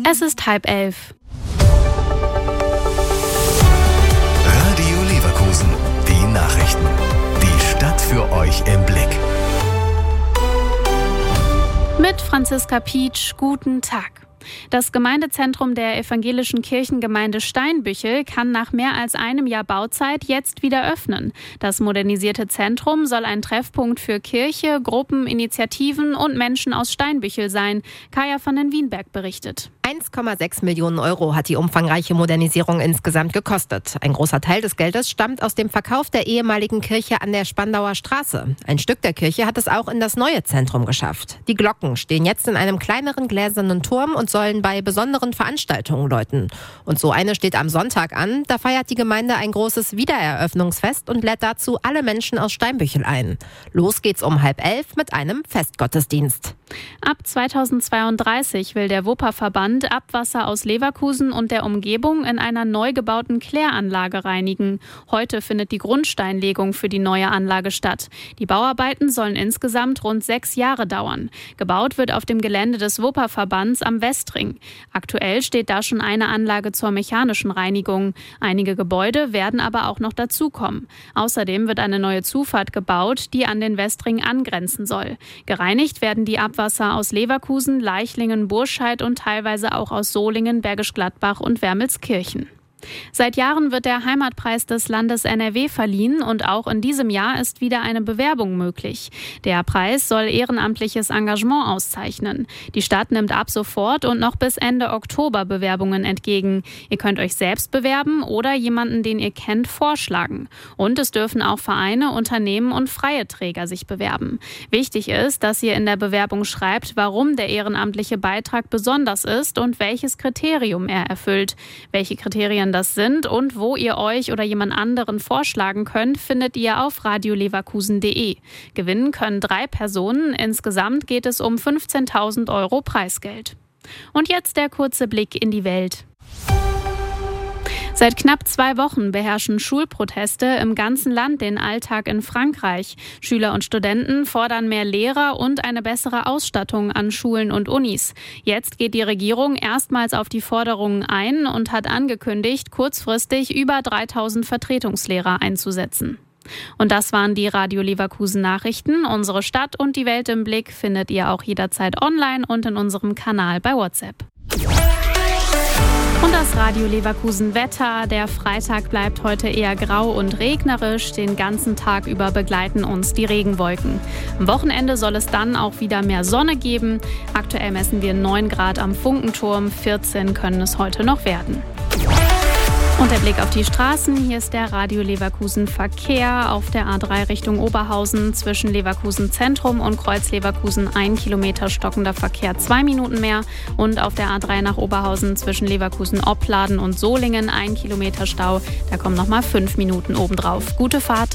Es ist 10:30. Radio Leverkusen, die Nachrichten. Die Stadt für euch im Blick. Mit Franziska Pietsch, guten Tag. Das Gemeindezentrum der evangelischen Kirchengemeinde Steinbüchel kann nach mehr als einem Jahr Bauzeit jetzt wieder öffnen. Das modernisierte Zentrum soll ein Treffpunkt für Kirche, Gruppen, Initiativen und Menschen aus Steinbüchel sein. Kaya van den Wienberg berichtet. 1,6 Millionen Euro hat die umfangreiche Modernisierung insgesamt gekostet. Ein großer Teil des Geldes stammt aus dem Verkauf der ehemaligen Kirche an der Spandauer Straße. Ein Stück der Kirche hat es auch in das neue Zentrum geschafft. Die Glocken stehen jetzt in einem kleineren gläsernen Turm und sollen bei besonderen Veranstaltungen läuten. Und so eine steht am Sonntag an. Da feiert die Gemeinde ein großes Wiedereröffnungsfest und lädt dazu alle Menschen aus Steinbüchel ein. Los geht's um 10:30 mit einem Festgottesdienst. Ab 2032 will der Wupperverband Abwasser aus Leverkusen und der Umgebung in einer neu gebauten Kläranlage reinigen. Heute findet die Grundsteinlegung für die neue Anlage statt. Die Bauarbeiten sollen insgesamt rund 6 Jahre dauern. Gebaut wird auf dem Gelände des Wupperverbands am Westring. Aktuell steht da schon eine Anlage zur mechanischen Reinigung. Einige Gebäude werden aber auch noch dazukommen. Außerdem wird eine neue Zufahrt gebaut, die an den Westring angrenzen soll. Gereinigt werden die Abwasser aus Leverkusen, Leichlingen, Burscheid und teilweise auch aus Solingen, Bergisch Gladbach und Wermelskirchen. Seit Jahren wird der Heimatpreis des Landes NRW verliehen und auch in diesem Jahr ist wieder eine Bewerbung möglich. Der Preis soll ehrenamtliches Engagement auszeichnen. Die Stadt nimmt ab sofort und noch bis Ende Oktober Bewerbungen entgegen. Ihr könnt euch selbst bewerben oder jemanden, den ihr kennt, vorschlagen. Und es dürfen auch Vereine, Unternehmen und freie Träger sich bewerben. Wichtig ist, dass ihr in der Bewerbung schreibt, warum der ehrenamtliche Beitrag besonders ist und welches Kriterium er erfüllt. Welche Kriterien das sind und wo ihr euch oder jemand anderen vorschlagen könnt, findet ihr auf radioleverkusen.de. Gewinnen können 3 Personen. Insgesamt geht es um 15.000 Euro Preisgeld. Und jetzt der kurze Blick in die Welt. Seit knapp 2 Wochen beherrschen Schulproteste im ganzen Land den Alltag in Frankreich. Schüler und Studenten fordern mehr Lehrer und eine bessere Ausstattung an Schulen und Unis. Jetzt geht die Regierung erstmals auf die Forderungen ein und hat angekündigt, kurzfristig über 3.000 Vertretungslehrer einzusetzen. Und das waren die Radio Leverkusen Nachrichten. Unsere Stadt und die Welt im Blick findet ihr auch jederzeit online und in unserem Kanal bei WhatsApp. Und das Radio Leverkusen Wetter. Der Freitag bleibt heute eher grau und regnerisch. Den ganzen Tag über begleiten uns die Regenwolken. Am Wochenende soll es dann auch wieder mehr Sonne geben. Aktuell messen wir 9 Grad am Funkenturm. 14 können es heute noch werden. Und der Blick auf die Straßen. Hier ist der Radio Leverkusen Verkehr auf der A3 Richtung Oberhausen zwischen Leverkusen Zentrum und Kreuz Leverkusen 1 Kilometer stockender Verkehr 2 Minuten mehr und auf der A3 nach Oberhausen zwischen Leverkusen Opladen und Solingen 1 Kilometer Stau. Da kommen nochmal 5 Minuten obendrauf. Gute Fahrt.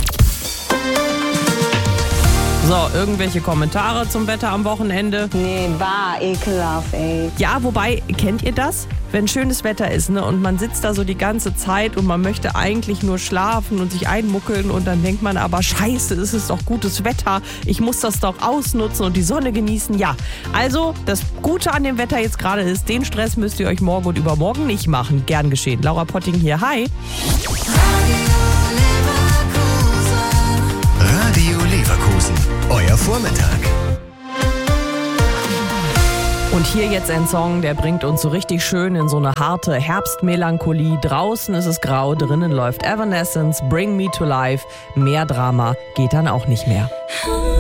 So, irgendwelche Kommentare zum Wetter am Wochenende? Nee, war ekelhaft, ey. Ja, wobei, kennt ihr das? Wenn schönes Wetter ist, ne, und man sitzt da so die ganze Zeit und man möchte eigentlich nur schlafen und sich einmuckeln und dann denkt man aber, scheiße, es ist doch gutes Wetter, ich muss das doch ausnutzen und die Sonne genießen. Ja, also das Gute an dem Wetter jetzt gerade ist, den Stress müsst ihr euch morgen und übermorgen nicht machen. Gern geschehen. Laura Potting hier, hi. Radio Leverkusen, euer Vormittag. Und hier jetzt ein Song, der bringt uns so richtig schön in so eine harte Herbstmelancholie. Draußen ist es grau, drinnen läuft Evanescence, Bring Me to Life. Mehr Drama geht dann auch nicht mehr.